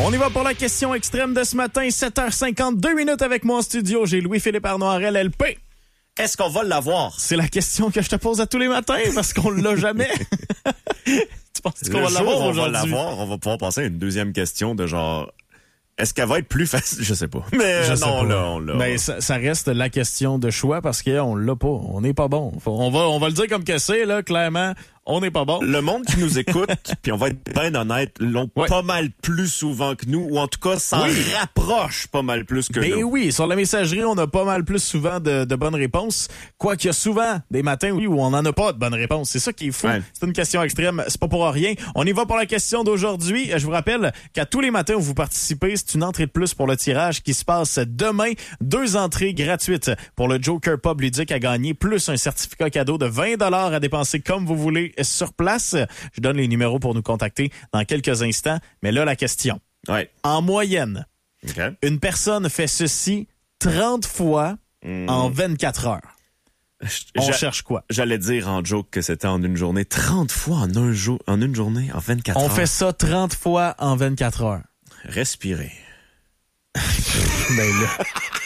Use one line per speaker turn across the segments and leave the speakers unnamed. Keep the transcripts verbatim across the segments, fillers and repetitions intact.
On y va pour la question extrême de ce matin, sept heures cinquante-deux minutes avec moi en studio. J'ai Louis-Philippe Arnoirel, L P.
Est-ce qu'on va l'avoir?
C'est la question que je te pose à tous les matins parce qu'on l'a jamais. Tu penses qu'on
Le
va
jour
l'avoir
où on
aujourd'hui?
va l'avoir, on va pouvoir passer à une deuxième question de genre... Est-ce qu'elle va être plus facile? Je sais pas. Mais
Je
non,
sais pas.
on l'a, on l'a.
Mais ça, ça reste la question de choix parce qu'on l'a pas. On n'est pas bon. Faut- on va, on va le dire comme que c'est, là, clairement. On n'est pas bon.
Le monde qui nous écoute, puis on va être bien honnête, l'ont
Ouais.
pas mal plus souvent que nous, ou en tout cas s'en
Oui.
rapproche pas mal plus que
Ben
nous.
oui, sur la messagerie, on a pas mal plus souvent de, de bonnes réponses. Quoiqu'il y a souvent des matins oui, où on n'en a pas de bonnes réponses. C'est ça qui est fou.
Ouais.
C'est une question extrême. C'est pas pour rien. On y va pour la question d'aujourd'hui. Je vous rappelle qu'à tous les matins où vous participez, c'est une entrée de plus pour le tirage qui se passe demain. Deux entrées gratuites pour le Joker Pub ludique à gagner, plus un certificat cadeau de vingt dollars à dépenser comme vous voulez sur place. Je donne les numéros pour nous contacter dans quelques instants. Mais là, la question.
Ouais.
En moyenne,
OK.
une personne fait ceci trente fois
Mm.
en vingt-quatre heures. On
J'a-
cherche quoi?
J'allais dire en joke que c'était en une journée. trente fois en un jour, en une journée, en vingt-quatre
On
heures.
fait ça trente fois en vingt-quatre heures.
Respirer.
Ben là,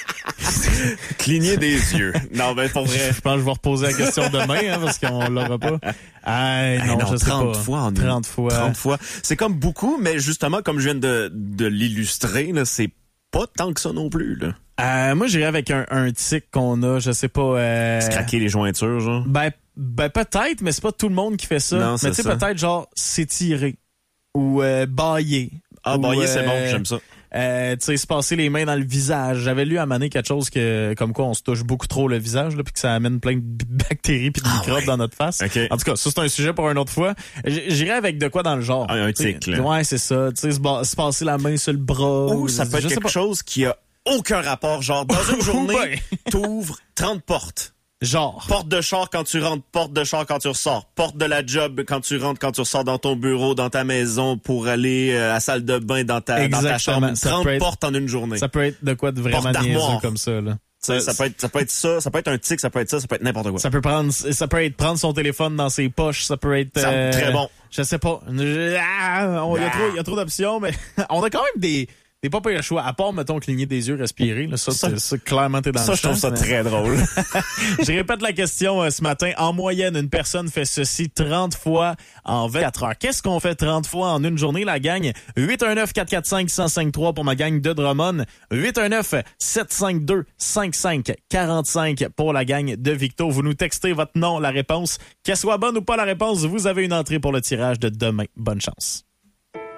Cligner des yeux. Non, ben pour vrai.
je pense que je vais reposer la question demain hein, parce qu'on l'aura pas. Ah,
Hey,
non,
non,
je sais
trente
pas.
fois en une-
trente fois.
trente fois. C'est comme beaucoup, mais justement, comme je viens de, de l'illustrer, là, c'est pas tant que ça non plus, là.
Euh, moi, j'irais avec un, un tic qu'on a, je sais pas. Euh...
Se craquer les jointures, genre.
Ben, ben peut-être, mais c'est pas tout le monde qui fait ça.
Non,
mais
c'est
tu sais,
ça.
peut-être genre s'étirer ou euh, bailler.
Ah,
Ou,
bailler, c'est
euh,
bon, j'aime ça.
Euh, tu sais, se passer les mains dans le visage. J'avais lu à un moment donné quelque chose que, comme quoi on se touche beaucoup trop le visage, là, puis que ça amène plein de b- bactéries puis de
Ah,
microbes
ouais.
dans notre face.
OK.
En tout cas, ça, c'est un sujet pour une autre fois. J- J'irais avec de quoi dans le genre.
Un- un
Tu sais,
tic, là.
Ouais, c'est ça. Tu sais, se, ba- se passer la main sur le bras.
Ou ça peut être
je sais
quelque
pas.
chose qui a aucun rapport. Genre, dans une journée,
Ouais.
t'ouvres trente portes.
Genre.
Porte de char quand tu rentres, porte de char quand tu ressors, porte de la job quand tu rentres, quand tu ressors dans ton bureau, dans ta maison pour aller euh, à la salle de bain dans ta, dans ta
Exactement.
chambre.
Ça
trente
peut être-
portes en une journée.
Ça peut être de quoi de vraiment
Porte d'armoire.
niaiseux comme ça, là.
Ça, ça peut être, ça peut être ça, ça peut être un tic, ça peut être ça, ça peut être n'importe quoi.
Ça peut prendre, ça peut être prendre son téléphone dans ses poches, ça peut être
Ça,
euh,
très bon.
Je sais pas. Je- ah, on- Il y a trop, il y a trop d'options, mais on a quand même des, des pas pires choix. À part mettons cligner des yeux, respirer. Là, ça,
Ça-
c'est- ça, clairement t'es dans
Ça,
le
je trouve
champ,
ça
mais-
très drôle.
Je répète la question euh, ce matin. En moyenne, une personne fait ceci trente fois en vingt-quatre heures. Qu'est-ce qu'on fait trente fois en une journée, la gang? huit un neuf, quatre quatre cinq, un zéro cinq trois pour ma gang de Drummond. huit un neuf, sept cinq deux, cinq cinq quatre cinq pour la gang de Victo. Vous nous textez votre nom, la réponse. Qu'elle soit bonne ou pas la réponse, vous avez une entrée pour le tirage de demain. Bonne chance.